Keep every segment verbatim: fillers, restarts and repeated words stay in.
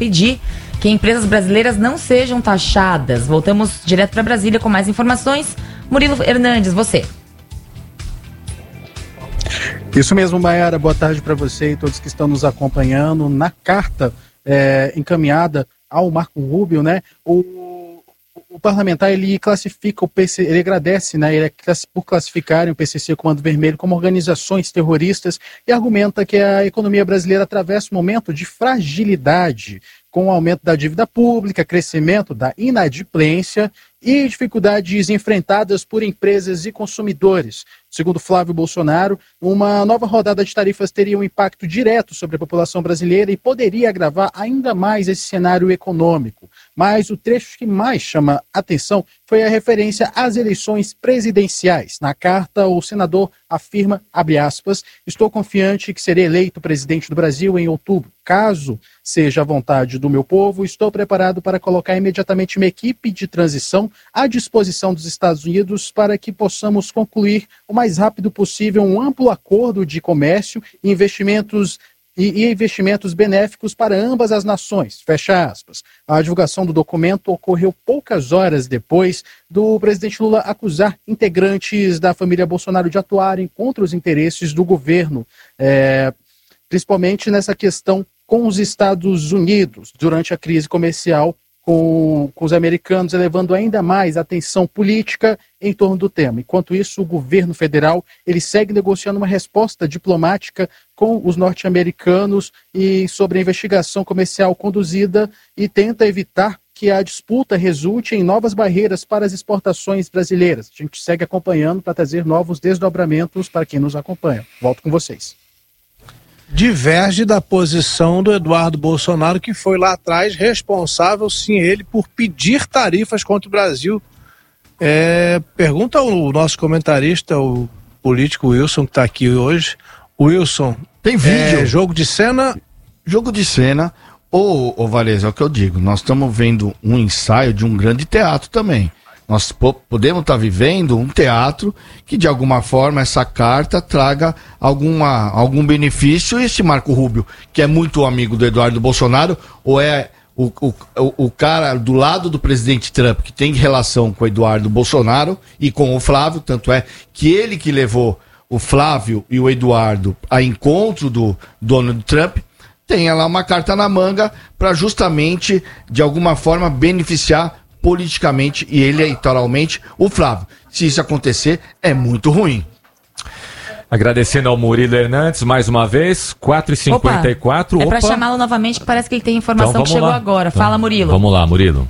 pedir que empresas brasileiras não sejam taxadas. Voltamos direto para Brasília com mais informações. Murilo Hernandes, você. Isso mesmo, Mayara. Boa tarde para você e todos que estão nos acompanhando. Na carta é, encaminhada ao Marco Rubio, né, o, o parlamentar ele classifica o P C C, ele agradece, né, ele é, por classificarem o P C C e o Comando Vermelho como organizações terroristas e argumenta que a economia brasileira atravessa um momento de fragilidade, com o aumento da dívida pública, crescimento da inadimplência e dificuldades enfrentadas por empresas e consumidores. Segundo Flávio Bolsonaro, uma nova rodada de tarifas teria um impacto direto sobre a população brasileira e poderia agravar ainda mais esse cenário econômico. Mas o trecho que mais chama atenção foi a referência às eleições presidenciais. Na carta, o senador afirma, abre aspas, estou confiante que serei eleito presidente do Brasil em outubro. Caso seja a vontade do meu povo, estou preparado para colocar imediatamente uma equipe de transição à disposição dos Estados Unidos para que possamos concluir o mais rápido possível um amplo acordo de comércio e investimentos e, e investimentos benéficos para ambas as nações. Fecha aspas. A divulgação do documento ocorreu poucas horas depois do presidente Lula acusar integrantes da família Bolsonaro de atuarem contra os interesses do governo, é, principalmente nessa questão com os Estados Unidos, durante a crise comercial com, com os americanos, elevando ainda mais a tensão política em torno do tema. Enquanto isso, o governo federal ele segue negociando uma resposta diplomática com os norte-americanos e sobre a investigação comercial conduzida e tenta evitar que a disputa resulte em novas barreiras para as exportações brasileiras. A gente segue acompanhando para trazer novos desdobramentos para quem nos acompanha. Volto com vocês. Diverge da posição do Eduardo Bolsonaro, que foi lá atrás responsável, sim, ele, por pedir tarifas contra o Brasil. É, pergunta ao nosso comentarista, o político Wilson, que está aqui hoje. Wilson, tem vídeo? É, jogo de cena? Jogo de cena. Ô, ô Valese, é o que eu digo, nós estamos vendo um ensaio de um grande teatro também. Nós podemos estar vivendo um teatro que, de alguma forma, essa carta traga alguma, algum benefício. E esse Marco Rubio, que é muito amigo do Eduardo Bolsonaro, ou é o, o, o cara do lado do presidente Trump, que tem relação com o Eduardo Bolsonaro e com o Flávio, tanto é que ele que levou o Flávio e o Eduardo a encontro do Donald Trump, tenha lá uma carta na manga para justamente, de alguma forma, beneficiar politicamente e eleitoralmente o Flávio. Se isso acontecer, é muito ruim. Agradecendo ao Murilo Hernandes mais uma vez, quatro e cinquenta e quatro. Opa, é para chamá-lo novamente, que parece que ele tem informação então, que chegou lá. agora. Então, fala, Murilo. Vamos lá, Murilo.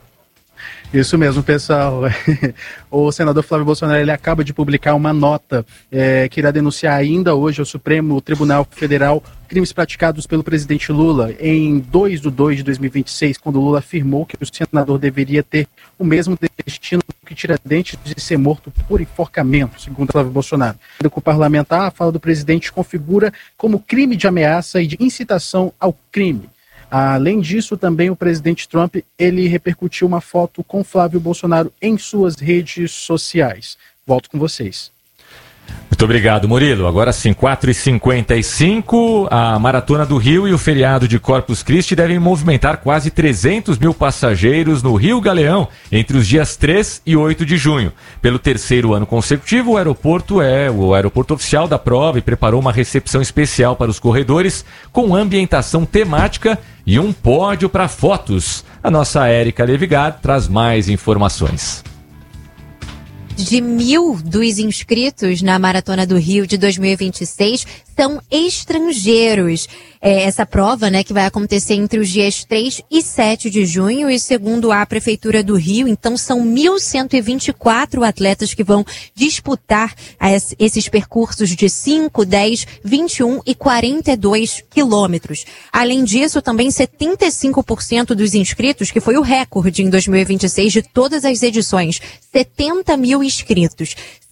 Isso mesmo, pessoal. O senador Flávio Bolsonaro ele acaba de publicar uma nota é, que irá denunciar ainda hoje ao Supremo Tribunal Federal crimes praticados pelo presidente Lula em dois de dois de dois mil e vinte e seis, quando Lula afirmou que o senador deveria ter o mesmo destino que Tiradentes de ser morto por enforcamento, segundo Flávio Bolsonaro. O parlamentar, a fala do presidente configura como crime de ameaça e de incitação ao crime. Além disso, também o presidente Trump ele repercutiu uma foto com Flávio Bolsonaro em suas redes sociais. Volto com vocês. Muito obrigado, Murilo. Agora sim, quatro e cinquenta e cinco, a Maratona do Rio e o feriado de Corpus Christi devem movimentar quase trezentos mil passageiros no Rio Galeão entre os dias três e oito de junho. Pelo terceiro ano consecutivo, o aeroporto é o aeroporto oficial da prova e preparou uma recepção especial para os corredores com ambientação temática e um pódio para fotos. A nossa Érica Levigar traz mais informações. De mil dos inscritos na Maratona do Rio de dois mil e vinte e seis são estrangeiros. É essa prova, né, que vai acontecer entre os dias três e sete de junho e segundo a Prefeitura do Rio, então são mil cento e vinte e quatro atletas que vão disputar esses percursos de cinco, dez, vinte e um e quarenta e dois quilômetros. Além disso, também setenta e cinco por cento dos inscritos, que foi o recorde em dois mil e vinte e seis de todas as edições, setenta mil inscritos.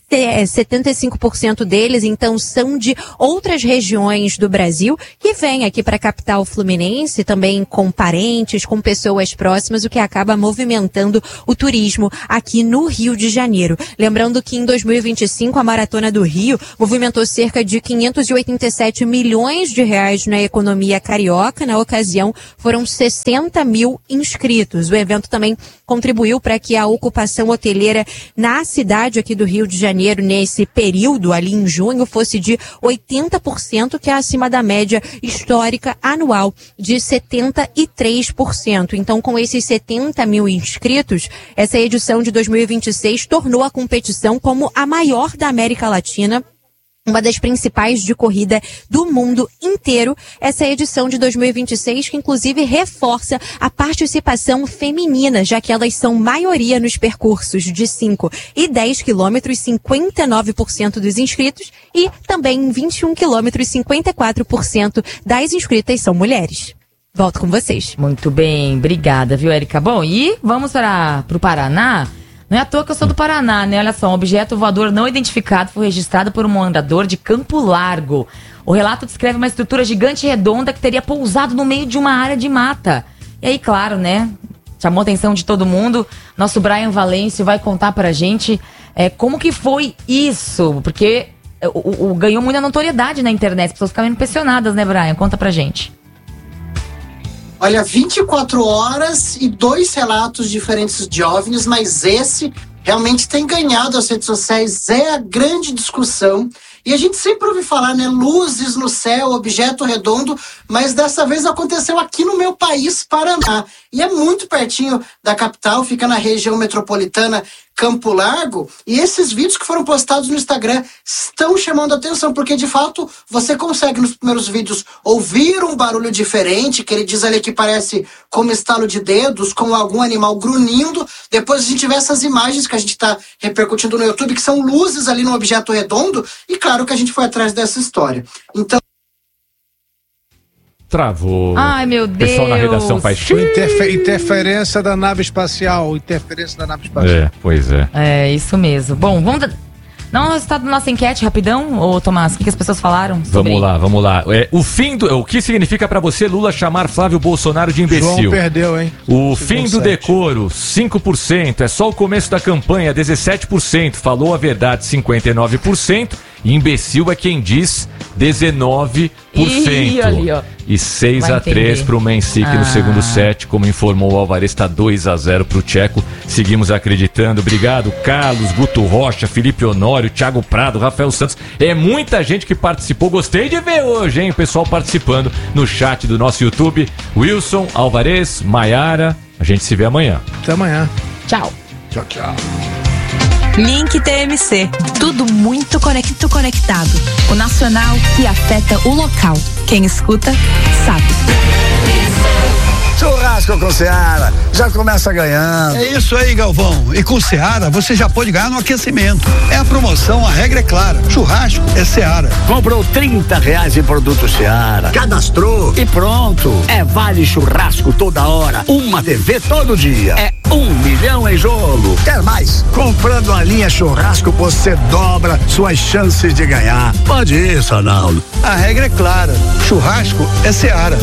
setenta e cinco por cento deles, então, são de outras regiões do Brasil que vêm aqui para a capital fluminense, também com parentes, com pessoas próximas, o que acaba movimentando o turismo aqui no Rio de Janeiro. Lembrando que em dois mil e vinte e cinco a Maratona do Rio movimentou cerca de quinhentos e oitenta e sete milhões de reais na economia carioca. Na ocasião, foram sessenta mil inscritos. O evento também contribuiu para que a ocupação hoteleira na cidade aqui do Rio de Janeiro nesse período, ali em junho, fosse de oitenta por cento, que é acima da média histórica anual de setenta e três por cento. Então, com esses setenta mil inscritos, essa edição de dois mil e vinte e seis tornou a competição como a maior da América Latina, uma das principais de corrida do mundo inteiro. Essa edição de dois mil e vinte e seis, que inclusive reforça a participação feminina, já que elas são maioria nos percursos de cinco e dez quilômetros, cinquenta e nove por cento dos inscritos, e também em vinte e um quilômetros, cinquenta e quatro por cento das inscritas são mulheres. Volto com vocês. Muito bem, obrigada, viu, Érica? Bom, e vamos para o Paraná. Não é à toa que eu sou do Paraná, né? Olha só, um objeto voador não identificado foi registrado por um morador de Campo Largo. O relato descreve uma estrutura gigante e redonda que teria pousado no meio de uma área de mata. E aí, claro, né? Chamou a atenção de todo mundo. Nosso Brian Valêncio vai contar pra gente é, como que foi isso. Porque o, o, ganhou muita notoriedade na internet. As pessoas ficaram impressionadas, né, Brian? Conta pra gente. Olha, vinte e quatro horas e dois relatos diferentes de OVNIs, mas esse realmente tem ganhado as redes sociais, é a grande discussão. E a gente sempre ouve falar, né, luzes no céu, objeto redondo, mas dessa vez aconteceu aqui no meu país, Paraná. E é muito pertinho da capital, fica na região metropolitana Campo Largo. E esses vídeos que foram postados no Instagram estão chamando a atenção, porque de fato você consegue nos primeiros vídeos ouvir um barulho diferente, que ele diz ali que parece como estalo de dedos, com algum animal grunhindo. Depois a gente vê essas imagens que a gente está repercutindo no YouTube, que são luzes ali no objeto redondo, e claro que a gente foi atrás dessa história. Então... Travou. Ai, meu Deus. Pessoal na redação faz... Interfer- interferência da nave espacial. Interferência da nave espacial. É, pois é. É, isso mesmo. Bom, vamos... Da... Não, o resultado da nossa enquete, rapidão, ô Tomás, o que, que as pessoas falaram? Sobre... Vamos lá, vamos lá. É, o fim do... O que significa pra você, Lula, chamar Flávio Bolsonaro de imbecil? João perdeu, hein? O fim do decoro, cinco por cento. É só o começo da campanha, dezessete por cento. Falou a verdade, cinquenta e nove por cento. E imbecil é quem diz dezenove por cento. Ih, ali, ó. E seis Vai a três entender. pro Mencic Ah. no segundo set, como informou o Alvarez, está dois a zero pro Tcheco. Seguimos acreditando. Obrigado, Carlos, Guto Rocha, Felipe Honório, Thiago Prado, Rafael Santos. É muita gente que participou. Gostei de ver hoje, hein? O pessoal participando no chat do nosso YouTube. Wilson, Alvarez, Maiara. A gente se vê amanhã. Até amanhã. Tchau. Tchau, tchau. Link T M C. Tudo muito conecto conectado. O nacional que afeta o local. Quem escuta, sabe. Churrasco com Seara, já começa ganhando. É isso aí, Galvão. E com Seara, você já pode ganhar no aquecimento. É a promoção, a regra é clara. Churrasco é Seara. Comprou trinta reais em produto Seara, cadastrou e pronto. É vale churrasco toda hora, uma T V todo dia. É um milhão em jogo. Quer mais? Comprando a linha churrasco, você dobra suas chances de ganhar. Pode ir, Sanaldo. A regra é clara. Churrasco é Seara.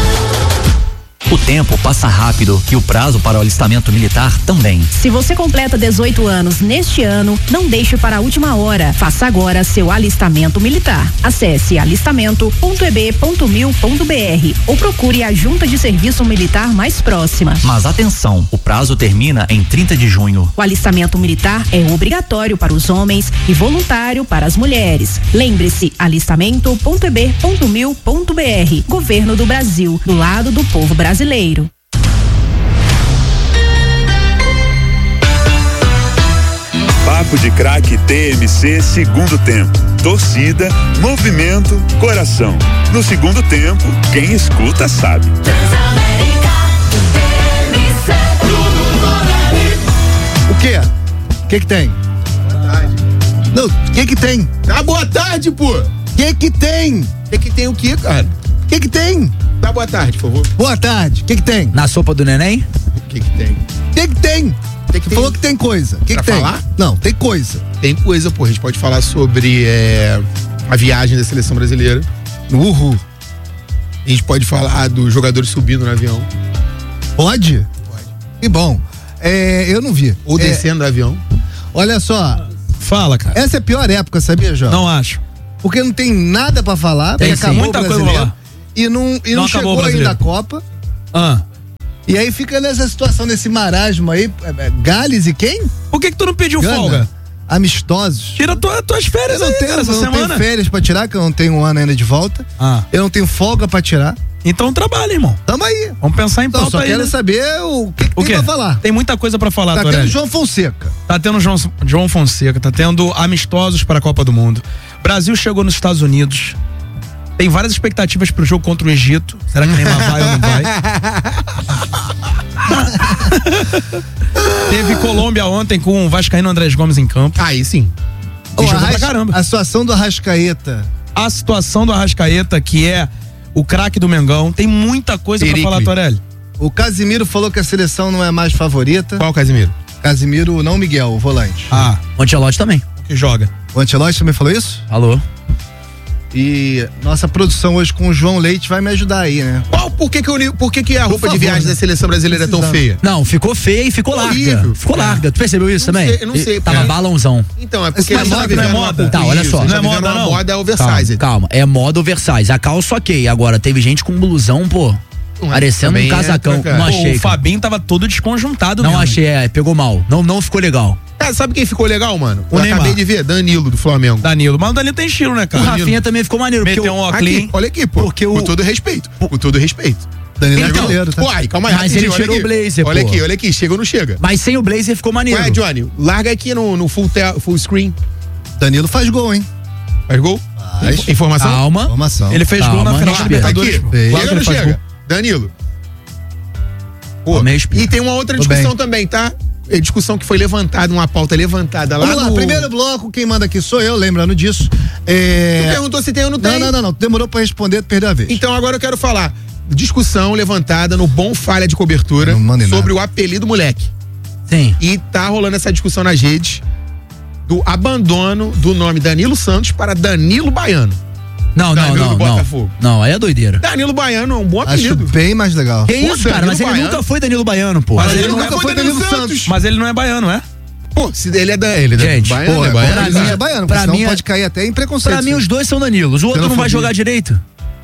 O tempo passa rápido e o prazo para o alistamento militar também. Se você completa dezoito anos neste ano, não deixe para a última hora. Faça agora seu alistamento militar. Acesse alistamento ponto e b ponto mil ponto b r ou procure a junta de serviço militar mais próxima. Mas atenção, o prazo termina em trinta de junho. O alistamento militar é obrigatório para os homens e voluntário para as mulheres. Lembre-se, alistamento ponto e b ponto mil ponto b r. Governo do Brasil, do lado do povo brasileiro. Brasileiro. Papo de Craque T M C segundo tempo. Torcida, movimento, coração. No segundo tempo, quem escuta sabe. O quê? O que que tem? Boa tarde. Não, o que que tem? Ah, boa tarde, pô. O que que tem? O que que tem o quê, cara? O que que tem? Dá boa tarde, por favor. Boa tarde. O que que tem? Na sopa do neném? O que que tem? O que que tem? que tem... falou que tem coisa. O que, que tem? Falar? Não, tem coisa. Tem coisa, pô. A gente pode falar sobre é, a viagem da seleção brasileira. Uhul. A gente pode falar dos jogadores subindo no avião. Pode? Pode. Que bom. É, eu não vi. Ou descendo é, do avião. Olha só. Fala, cara. Essa é a pior época, sabia, João? Não acho. Porque não tem nada pra falar. Tem acabou muita o coisa pra brasileiro. falar. E não, e não, Não chegou ainda a Copa. Ah. E aí fica nessa situação, nesse marasmo aí. Gales e quem? Por que que tu não pediu Gana. folga? Amistosos. Tira tua, tuas férias eu não aí, tenho, cara, essa eu não semana. tenho férias pra tirar, que eu não tenho um ano ainda de volta. Ah. Eu não tenho folga pra tirar. Então trabalha, irmão. Tamo aí. Vamos pensar em Então, pauta só aí, quero né? saber o que, que O tem quê? pra falar. Tem muita coisa pra falar, Tá Torelli. tendo João Fonseca. Tá tendo João, João Fonseca, tá tendo amistosos para a Copa do Mundo. Brasil chegou nos Estados Unidos. Tem várias expectativas pro jogo contra o Egito. Será que Neymar vai ou não vai? Teve Colômbia ontem com o vascaíno Andrés Gomes em campo. Aí sim. Ô, E jogou Arras- pra caramba. A situação do Arrascaeta. A situação do Arrascaeta, que é o craque do Mengão. Tem muita coisa Pericle. pra falar, Torelli. O Casimiro falou que a seleção não é mais favorita. Qual Casimiro? Casimiro, não Miguel, o volante. Ah, o Ancelotti também. Que joga. O Ancelotti também falou isso? Alô? E nossa produção hoje com o João Leite vai me ajudar aí, né? Qual, por que que, eu, por que, que a Por roupa de favor, viagem né? da seleção brasileira é tão Precisando. feia? Não, ficou feia e ficou larga. Horrível. Ficou larga. Tu percebeu isso Não também? sei, eu não E sei, Tava cara. balãozão. Então, é porque Mas ele será tá que não é vivendo uma moda? Tá, olha só. Ele Não tá é vivendo moda, uma não. moda oversize. Calma, é moda oversize. A calça ok. Agora, teve gente com blusão, pô, parecendo um também é casacão. trocar. Não Pô, achei. o cara. Fabinho tava todo desconjuntado Não mesmo. achei, é, pegou mal. Não, não ficou legal. Cara, sabe quem ficou legal, mano? O eu Neymar. acabei de ver, Danilo, do Flamengo. Danilo. Mas o Danilo tem estilo, né, O cara? Rafinha também ficou maneiro. Porque Meteu o- um óculos. Aqui, olha aqui, pô. Porque o- Com todo respeito. Com todo respeito. Danilo é Então, brasileiro, tá? pô, aí, calma aí. Mas rapidinho, ele olha tirou aqui. o blazer, Olha pô. aqui, olha aqui. Chega ou não chega? Mas sem o blazer ficou maneiro. Ué, Johnny, larga aqui no, no full, te- full screen. Danilo faz gol, hein? Faz gol? Faz. Informação? Calma. Informação. Ele fez gol na Calma, final da respira. Libertadores. Aqui, pô. Fez. Claro chega que ou ele não faz chega? gol. Danilo. Pô, Calma, respira. e tem uma outra Tô discussão bem. também, tá? É discussão que foi levantada, uma pauta levantada lá Vamos lá, no... primeiro bloco, quem manda aqui sou eu, lembrando disso. Tu É... perguntou se tem ou não tem. Não, não, não, não, demorou pra responder, tu perdeu a vez. Então agora eu quero falar. Discussão levantada no Bom Falha de Cobertura Não mandei sobre nada. o apelido moleque. Sim. E tá rolando essa discussão nas redes do abandono do nome Danilo Santos para Danilo Baiano. Não, não, Danilo não, do não. Botafogo. Não, aí é doideira. Danilo Baiano é um bom Acho apelido. bem mais legal. Que Pô, isso, cara? Danilo Mas ele Baiano. nunca foi Danilo Baiano, pô. Mas ele ele nunca nunca foi foi Danilo Danilo Santos. Santos. Mas ele não é baiano, é? Pô, se ele é da ele é Gente, Baiano, Pô, é pra Baiano. mim é baiano, Pra porque senão mim é- pode cair até em preconceito. Pra mim, os dois são Danilos. O outro não vai Xenofobia. jogar direito.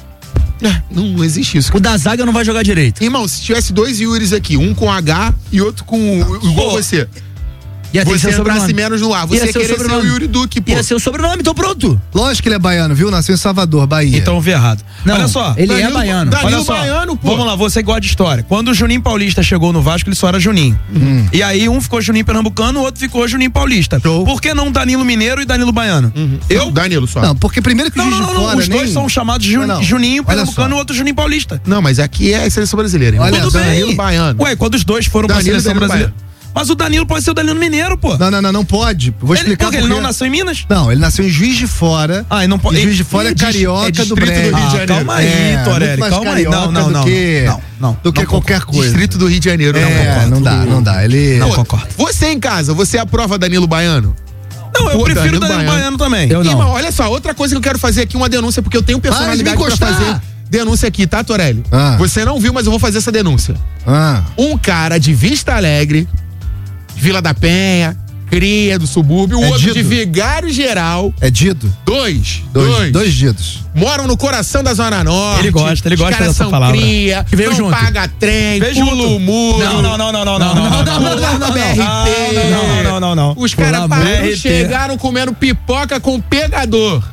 É, Não, não existe isso. O da zaga não vai jogar direito. Irmão, se tivesse dois Yuris aqui, um com H e outro com igual Pô, você. Ia ter que Você ser o entrasse sobrenome. menos no ar, você Ia ia ser o querer ser o sobrenome. Yuri Duque, pô. Ia ser o sobrenome, então pronto. Lógico que ele é baiano, viu? Nasceu em Salvador, Bahia. Então eu vi errado. Não, Olha só. ele é Danilo- baiano. Danilo Olha só. Baiano, pô. Vamos lá, você gosta de história. Quando o Juninho Paulista chegou no Vasco, ele só era Juninho. Uhum. E aí um ficou Juninho Pernambucano, o outro ficou Juninho Paulista. Show. Por que não Danilo Mineiro e Danilo Baiano? Eu? Danilo só. Não, porque primeiro que o Não, Juiz não, de não, não. Fora Os dois nem... são chamados Ju- Não, não. Juninho Olha Pernambucano só. e outro Juninho Paulista. Não, mas aqui é a seleção brasileira. irmão. Olha, Tudo Danilo bem. Baiano. Ué, quando os dois foram pra Danilo e seleção Danilo brasileira. Mas o Danilo pode ser o Danilo Mineiro, pô. Não, não, não, não pode. Vou Ele, explicar porque ele não nasceu em Minas? Não, ele nasceu em Juiz de Fora. Ah, e não pode. E Juiz de Fora é Ih, dis- carioca é do distrito Brejo. do Rio de Ah, Janeiro. Calma aí, É, Torelli, muito mais calma aí. Não, carioca não, do não. que- Não, não. do que não qualquer concordo. coisa. Distrito do Rio de Janeiro, não É, concordo. não dá, não dá. Ele... Não Pô, concordo. Você em casa, você aprova Danilo Baiano? Não, eu Pô, prefiro Danilo Danilo Baiano. Baiano também. Eu não. Irmão, olha só, outra coisa que eu quero fazer aqui, uma denúncia, porque eu tenho personalidade pra encostar. fazer denúncia aqui, tá, Torelli? Ah. Você não viu, mas eu vou fazer essa denúncia. Ah, Um cara de Vista Alegre, Vila da Penha, cria do subúrbio, o É outro Dido? de Vigário Geral. é Dido? Dois, Dois, dois, dois Didos. moram no coração da Zona Norte. Ele gosta, ele Os gosta caras dessa são palavra. Cria, Que veio não junto. paga trem, Veio pula junto. o muro. Não, não, não, não, não, não, não, Não, não, não, não, não, B R T. não, não, não, não. Os caras Pelo pararam, amor de chegaram comendo pipoca com pegador.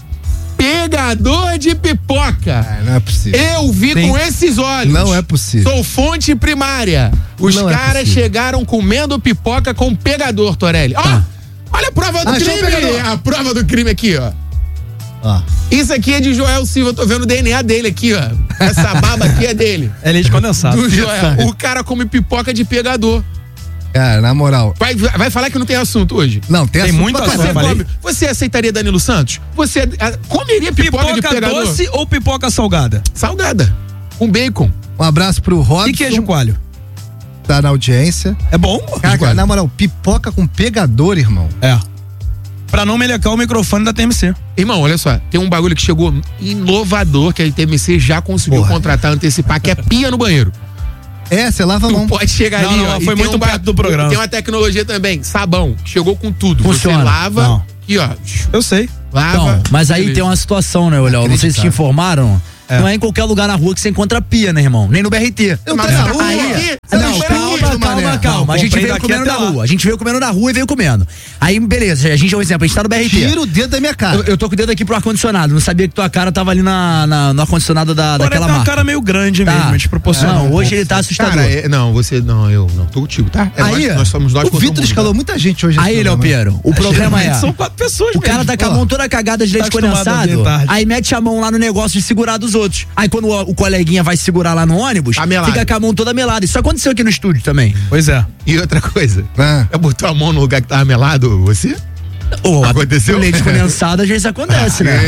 Pegador de pipoca. Ah, não é possível. Eu vi Sim. com esses olhos. Não é possível. Sou fonte primária. Os Não é caras possível. chegaram comendo pipoca com pegador, Torelli. Ó, olha a prova do Achei o crime. pegador. A prova do crime aqui, ó. Ah. Isso aqui é de Joel Silva. Eu tô vendo o D N A dele aqui, ó. Essa baba aqui é dele. É leite condensado. Do Joel. O cara come pipoca de pegador. Cara, na moral. Vai, vai falar que não tem assunto hoje? Não, tem, Tem assunto muito pra assunto, caralho. falei. Come- Você aceitaria Danilo Santos? Você ah, comeria pipoca, de Pipoca pegador? doce ou pipoca salgada? Salgada. Com bacon. Um abraço pro Robson. E queijo coalho? tá na audiência. É bom? Cara, cara, na moral, pipoca com pegador, irmão. É. Pra não melecar o microfone da T M C. Irmão, olha só, tem um bagulho que chegou inovador que a T M C já conseguiu Porra. contratar, antecipar, que é pia no banheiro. É, você lava a mão. Tu pode chegar não, ali, não, ó. Foi muito um perto do programa. Tem uma tecnologia também, sabão, chegou com tudo. Funciona. Você lava, não. aqui ó. Eu sei. Lava. Então, mas aí tem uma situação, né, Olhão? Não sei se te informaram. É. Não é em qualquer lugar na rua que você encontra pia, né, irmão? Nem no B R T. Eu tô na rua. Aí, não, calma, calma, calma. A gente veio comendo na rua. A gente veio comendo na rua e veio comendo. Aí, beleza, a gente é um exemplo, a gente tá no B R T. Tira o dedo da minha cara. Eu, eu tô com o dedo aqui pro ar-condicionado. Não sabia que tua cara tava ali na, na, no ar-condicionado da, daquela marca. Tem uma cara meio grande tá. mesmo, desproporcional. Não, hoje ele tá assustador. Cara, é, não, você, não, eu não, tô contigo, tá? É aí, nós, nós somos nós. O Vitor escalou muita gente hoje. Aí, Léo Piero, o problema é... São quatro pessoas, O cara tá com a mão toda cagada de leite condensado, aí mete a mão lá no negócio de segurar dos outros. Aí quando o, o coleguinha vai segurar lá no ônibus, fica com a mão toda melada. Isso aconteceu aqui no estúdio também. Pois é. E outra coisa, ah. já botou a mão no lugar que tava melado, você? Oh, aconteceu? O leite condensado às vezes acontece, né?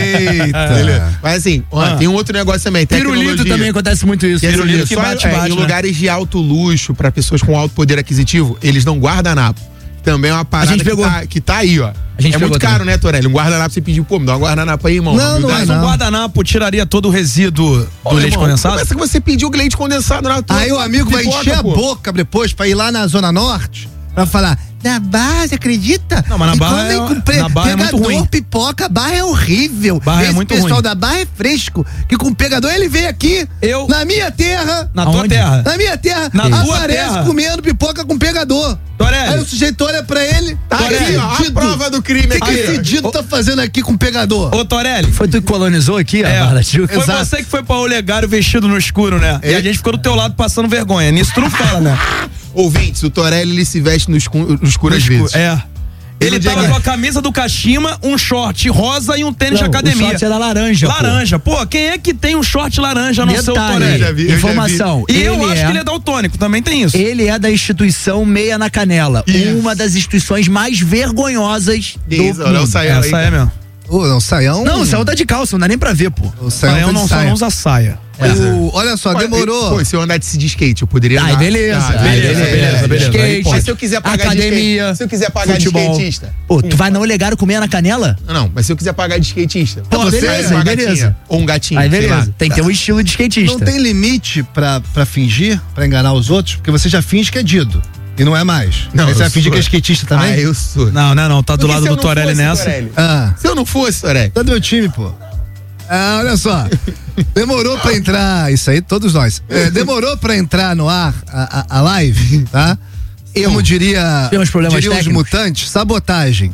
Eita. Mas assim, ó, ah. tem um outro negócio também. Pirulito também acontece muito isso. Pirulito que bate, é, bate, em né? lugares de alto luxo, pra pessoas com alto poder aquisitivo, eles dão guardanapo. Também é uma parada que tá, que tá aí, ó. A gente é muito caro, também. né, Torelli? Um guardanapo você pediu, pô, me dá um guardanapo aí, irmão. Não, não, mas não. um guardanapo tiraria todo o resíduo Pô, do leite irmão, condensado? Parece que você pediu leite condensado na tua. Aí o amigo vai pipoca, encher pô. a boca depois pra ir lá na Zona Norte pra falar. Na Barra, você acredita? Não, mas na e Barra é, com pre... na Barra é muito ruim. Pipoca, Barra é horrível. Barra Esse é muito pessoal ruim. da Barra é fresco, que com pegador ele veio aqui, eu na minha terra. Na tua terra. Na minha terra. Na tua aparece terra. comendo pipoca com pegador. Torelli. Aí o sujeito olha pra ele. Tá aqui, ó, a prova do crime aqui. O que, que esse Dido tá fazendo aqui com pegador? Ô, Torelli. Foi tu que colonizou aqui, é. a Barra da Tijuca? Foi Exato. Você que foi pra Olegário vestido no escuro, né? É. E a gente ficou do teu lado passando vergonha. Nisso tu não fala, né? Ouvintes, o Torelli ele se veste no escuro, no escuro às vezes. É. Ele tava com a camisa do Kashima, um short rosa e um tênis não, de academia. O short era laranja. Laranja. Pô, pô quem é que tem um short laranja no seu Torelli? Já vi, informação. E eu acho é, que ele é daltônico, também tem isso. Ele é da instituição Meia na Canela. Isso. Uma das instituições mais vergonhosas do isso, mundo. Não, saião Essa aí. é mesmo. Ô, não, saião. Não, o saião tá de calça, não dá nem pra ver, pô. O saião, saião tá não, só não usa saia. É. O, olha só, demorou. Pô, se eu andasse de skate, eu poderia andar. Ah, beleza. Ah, beleza, beleza, beleza, beleza, beleza. Skate, mas se eu quiser pagar academia, de skate, se eu quiser pagar futebol. de skatista. Pô, tu vai na Olegário comer na canela? Não, não, mas se eu quiser pagar de skatista. Pô, você beleza, aí, beleza. Gatinha, ou um gatinho. Aí beleza. Tem que ter um estilo de skatista. Não tem limite pra, pra fingir, pra enganar os outros, porque você já finge que é Dido. E não é mais. Não, você vai fingir que é skatista também? Ah, eu sou. Não, não, não. Tá do lado do Torelli nessa. Torelli? Ah. Se eu não fosse, Torelli. Tá do meu time, pô. Ah, olha só. Demorou pra entrar. Isso aí, todos nós. É, demorou pra entrar no ar a, a, a live, tá? Como diria, Temos problemas diriam os técnicos. mutantes, sabotagem.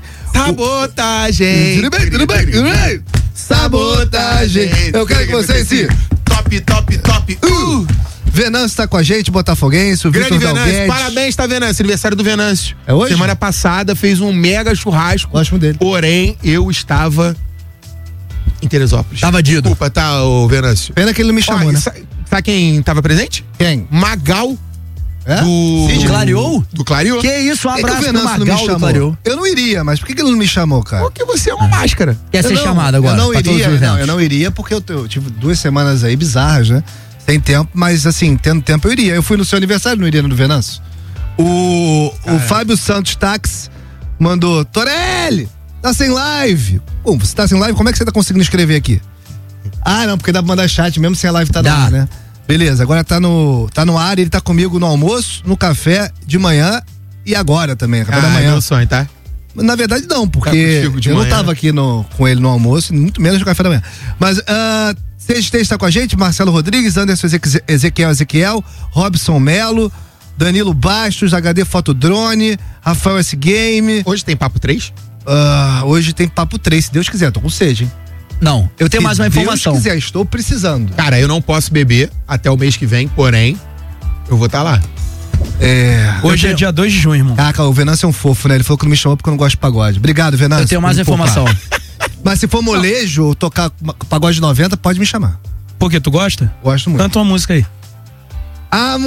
Sabotagem. Tudo bem, tudo bem, tudo bem. Sabotagem. Eu quero que vocês se. Top, top, top. Uh! Venâncio tá com a gente, botafoguense, o Grande Vitor Venâncio, Dalguedes. parabéns, tá, Venâncio? Aniversário do Venâncio. É hoje? Semana passada fez um mega churrasco. Gosto dele. Porém, eu estava em Teresópolis. Tava Dido. Desculpa, tá, ô Venâncio. Pena que ele não me chamou, Ó, né? Sabe sa quem tava presente? Quem? Magal. É? Do... Do Clareou? Do Clareou. Que isso, um Por que abraço que o pro Venâncio não me Magal do chamou? Clareou. Eu não iria, mas por que que ele não me chamou, cara? Porque você é uma máscara. Quer Eu ser não, chamado agora? Eu não pra todos iria, os não, eventos? eu não iria porque eu, eu tive duas semanas aí bizarras, né? Sem tempo, mas assim, tendo tempo eu iria. Eu fui no seu aniversário, não iria no do Venâncio. O, o Fábio Santos Táxi mandou, Torelli, tá sem live. Pô, você tá sem live, como é que você tá conseguindo escrever aqui? Ah, não, porque dá pra mandar chat mesmo sem a live tá no ar, né? Beleza, agora tá no, tá no ar, ele tá comigo no almoço, no café de manhã e agora também, café ah, da manhã. É meu sonho, tá? Na verdade não, porque Tá eu manhã. não tava aqui no, com ele no almoço, muito menos no café da manhã. Mas, uh, C X T está com a gente, Marcelo Rodrigues, Anderson Ezequiel, Ezequiel, Ezequiel Robson Melo, Danilo Bastos, H D Fotodrone, Rafael S Game. Hoje tem papo três? Uh, hoje tem papo três, se Deus quiser, tô com sede, hein? Não, eu tenho se mais uma informação. Se Deus quiser, estou precisando. Cara, eu não posso beber até o mês que vem, porém, eu vou estar tá lá. É, Hoje tenho... é dia dois de junho, irmão. Ah, cara, o Venâncio é um fofo, né? Ele falou que não me chamou porque eu não gosto de pagode. Obrigado, Venâncio. Eu tenho mais informação. Mas se for molejo ou tocar pagode de noventa, pode me chamar. Por quê? Tu gosta? Gosto muito. Canta uma música aí. Ah,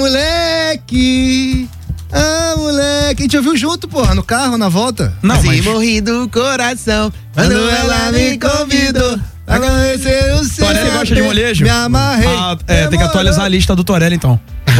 moleque! Ah, moleque! A gente ouviu junto, porra, no carro, na volta. Não, assim, mas... morri do coração quando ela me convidou a conhecer o seu. Torelli gosta de molejo? Me amarrei. Ah, é, tem que atualizar a lista do Torelli, então.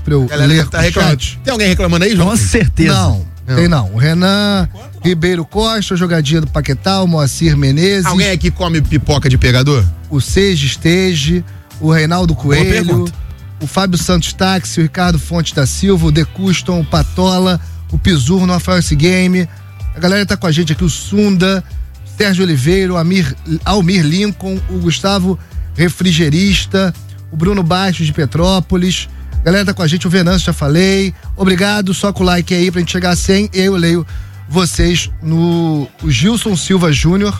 pra eu Galera ler tá o reclamando. chat. Tem alguém reclamando aí, João? Com certeza. Não, Não. tem não. O Renan Ribeiro Costa, jogadinha do Paquetá, o Moacir Menezes. Alguém aqui come pipoca de pegador? O Seiji Estege, o Reinaldo Coelho, o Fábio Santos Táxi, o Ricardo Fontes da Silva, o De Custon, o Patola, o Pizurro no Afroce Game. A galera tá com a gente aqui, o Sunda, Sérgio Oliveira, o Amir, Almir Lincoln, o Gustavo Refrigerista, o Bruno Baixo de Petrópolis. A galera tá com a gente, o Venâncio, já falei. Obrigado, só com o like aí pra gente chegar a cem. E eu leio vocês no o Gilson Silva Júnior.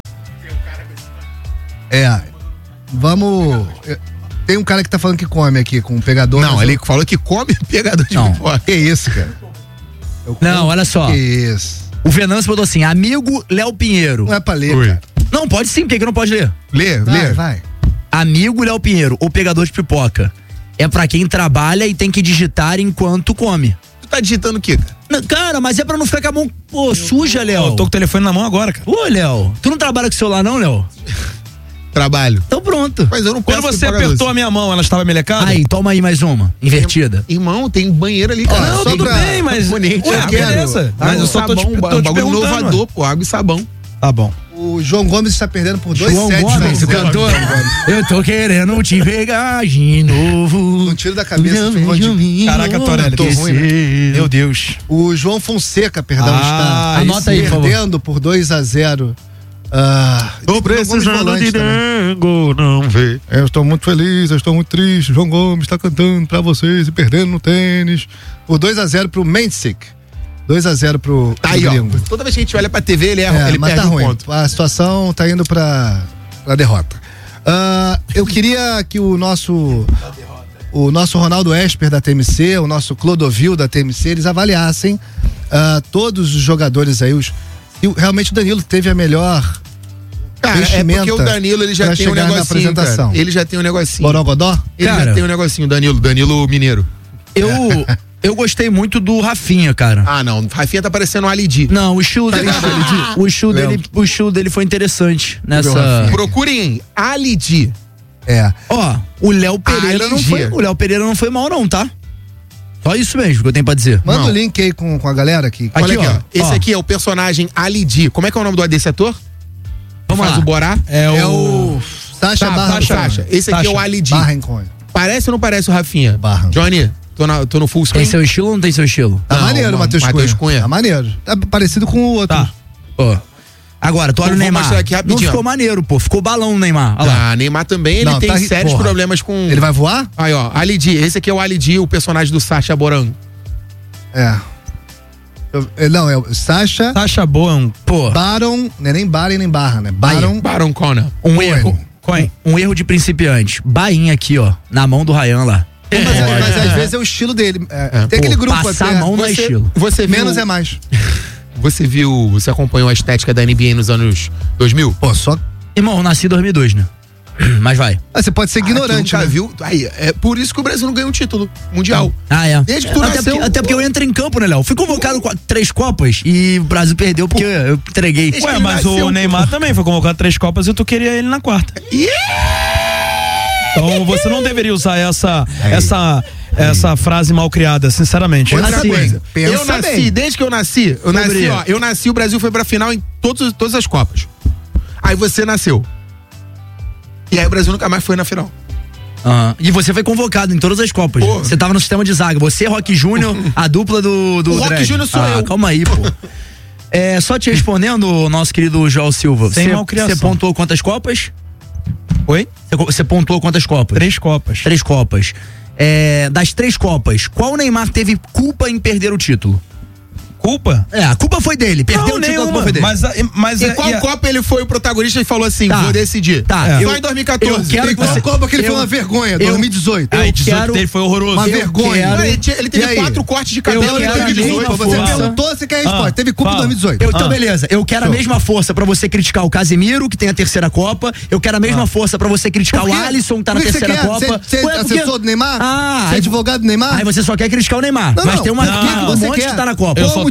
É, vamos... Tem um cara que tá falando que come aqui com o pegador. Não, ele eu... falou que come pegador de não. pipoca. Que isso, cara? Eu não, olha só. Que isso? O Venâncio botou assim, amigo Léo Pinheiro. Não é pra ler, Oi. cara. Não, pode sim, por que que não pode ler? Lê, vai, lê. Vai. Amigo Léo Pinheiro, o pegador de pipoca. É pra quem trabalha e tem que digitar enquanto come. Tu tá digitando o quê, cara? Não, cara, mas é pra não ficar com a mão, pô, suja, Léo. Eu tô com o telefone na mão agora, cara. Ô, Léo, tu não trabalha com o celular não, Léo? Trabalho. Então pronto. Mas eu não posso. Quando você apertou doce. a minha mão, ela estava melecada? Aí, toma aí mais uma, invertida. Irmão, tem banheiro ali, cara. Não, tudo bem, mas... Bonito, Ué, beleza. Tá, mas eu só tô te, sabão, tô te bagulho perguntando. inovador, pô, água e sabão. Tá bom. O João Gomes está perdendo por dois João sets. Gomes, o cantor. Eu tô querendo te pegar de novo. Um tiro da cabeça. De... Caraca, Torelli. Tô ruim, né? Meu Deus. O João Fonseca, perdão, ah, está anota aí, perdendo por dois a zero. Ah, tô precisando de dengo, não vê. Eu estou muito feliz, eu estou muito triste. João Gomes está cantando pra vocês e perdendo no tênis. Por dois a zero pro Mensic. dois a zero pro, tá pro aí, Gringo. Ó, toda vez que a gente olha pra T V, ele erra, é, ele mas perde tá um ruim. ponto. A situação tá indo pra, pra derrota. Uh, eu queria que o nosso o nosso Ronaldo Esper da T M C, o nosso Clodovil da T M C, eles avaliassem uh, todos os jogadores aí, os, e realmente o Danilo teve a melhor cara, é porque o Danilo ele já tem um negocinho, cara. Ele já tem um negocinho. Borogodó? Ele cara, já tem um negocinho, Danilo, Danilo Mineiro. Eu eu gostei muito do Rafinha, cara. Ah, não, o Rafinha tá parecendo um Alidi. Não, o estilo dele, o estilo dele, o estilo dele foi interessante nessa. Procurem Alidi. É. Ó, o Léo Pereira não foi, o Léo Pereira não foi mal não, tá? Só isso mesmo que eu tenho pra dizer. Manda o link aí com, com a galera aqui. Aqui, Olha aqui, ó. ó. Esse ó. aqui é o personagem Alidi. Como é que é o nome do desse ator? Vamos Faz lá. o Borá? É o, é o... Sacha tá, Barra. Sacha. Esse aqui Sacha. é o Alidi. Barrencoin. Parece ou não parece o Rafinha? Barra. Johnny, tô, na, tô no full screen. Tem seu estilo ou não tem seu estilo? Tá não, maneiro, Matheus Cunha. Cunha. Tá maneiro. Tá parecido com o outro. Tá. Ó. Agora, tu olha o Neymar. Aqui não ficou maneiro, pô. Ficou balão o Neymar. Olha lá. Ah, Neymar também, ele não, tem tá, sérios porra. problemas com... Ele vai voar? Aí, ó, Alidi. Esse aqui é o Alidi, o personagem do Sacha Boran. É. Eu, não, é o Sacha... Sacha Boran, pô. Baron, não é nem Baron nem Barra, né? Baron... Baron Connor. Um Cohen. erro. Cohen. Um erro de principiante. Bainha aqui, ó. Na mão do Ryan lá. Mas, é, mas às vezes é o estilo dele. É, é. Tem Pô, aquele grupo passar até, a mão no você, estilo. Você viu, menos é mais. Você viu, você acompanhou a estética da N B A nos anos dois mil? Pô, só... Irmão, eu nasci em dois mil e dois, né? Mas vai. Ah, você pode ser ignorante, ah, nunca né? viu? Aí, é por isso que o Brasil não ganhou um título mundial. Ah, é. Desde que tu até, nasceu, porque, até porque eu entro em campo, né, Léo? Fui convocado com três Copas e o Brasil perdeu porque eu entreguei. Ué, mas nasceu, o Neymar pô. também foi convocado três Copas e tu queria ele na quarta. Yeah! Então você não deveria usar essa, essa, essa frase mal criada, sinceramente. Outra assim, coisa, pensa eu nasci, bem. desde que eu nasci, eu nasci, Deveria. ó, eu nasci, o Brasil foi pra final em todos, todas as Copas. Aí você nasceu. E aí o Brasil nunca mais foi na final. Uhum. E você foi convocado em todas as Copas. Pô. Você tava no sistema de zaga. Você, Roque Júnior, a dupla do, do O Roque Júnior sou ah, eu. Calma aí, pô. É, só te respondendo, nosso querido João Silva. Você pontuou quantas Copas? Oi? Você pontuou quantas Copas? Três Copas. Três Copas. É, das três Copas, qual Neymar teve culpa em perder o título? Culpa? É, a culpa foi dele. Perdeu não, o título, nenhuma. a culpa foi dele. Mas, mas, em é, qual e a... Copa ele foi o protagonista e falou assim, tá. vou decidir? Tá. É. Eu, Só em dois mil e catorze. Eu quero Tem que você... qual Copa que ele eu, foi uma vergonha, eu, dois mil e dezoito. Eu Aí, dezoito quero... dele foi horroroso. Uma eu vergonha. Quero... Ele, ele teve quatro cortes de cabelo em dois mil e dezoito. Você perguntou, você quer a resposta. Ah, teve culpa em fala. dois mil e dezoito. Eu, então, Ah. beleza. Eu quero Show. a mesma força pra você criticar o Casemiro, que tem a terceira Copa. Eu quero a mesma Ah. força pra você criticar Por o quê? Alisson, que tá Por na que você terceira quer? Copa. Você- você Ué, é porque- assessor do Neymar? Ah, Você é aí- advogado do Neymar? Aí você só quer criticar o Neymar. Não, mas não. tem uma Não, um você monte quer? que tá na Copa. Eu Qual só o tô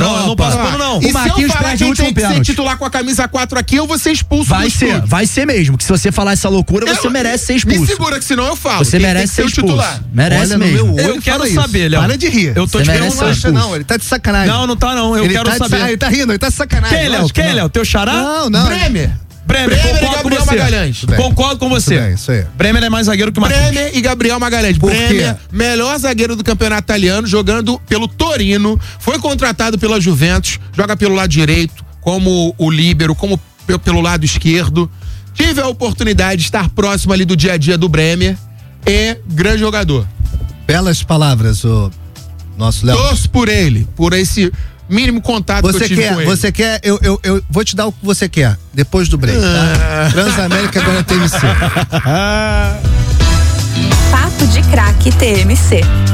Europa. Não, eu não passo pano, não. O E se eu Marquinhos falar perde quem o último tem que ser pênalti. titular com a camisa quatro aqui, eu vou ser expulso Vai do ser, estúdio. vai ser mesmo. Que se você falar essa loucura, você Eu- merece ser Me expulso. segura, que senão eu falo. Você Quem tem merece que ser o expulso. titular. Merece Olha no mesmo. meu olho Eu e quero fala isso. saber, Léo. Para de rir. Eu tô Você te merece perguntando. ser Acha não, ele tá de sacanagem. Não, não tá não. Eu ele quero tá de saber. sa- Ele tá rindo, ele tá de sacanagem. Quem, Léo? lógico Quem, não. Léo? Teu xará? Não, não. Bremer. Bremer, Bremer e concordo com Gabriel você. Magalhães. Tudo bem. Concordo com você. Tudo bem, isso aí. Bremer é mais zagueiro que o Marquinhos. Bremer e Gabriel Magalhães. Por Bremer, quê? melhor zagueiro do campeonato italiano, jogando pelo Torino, foi contratado pela Juventus, joga pelo lado direito, como o líbero, como pe- pelo lado esquerdo. Tive a oportunidade de estar próximo ali do dia a dia do Bremer. É grande jogador. Belas palavras, o nosso Léo. Torço por ele, por esse mínimo contato você que eu tive quer, com ele. Você quer, eu, eu, eu vou te dar o que você quer, depois do break, tá? Transamérica agora T M C. Papo de Craque T M C.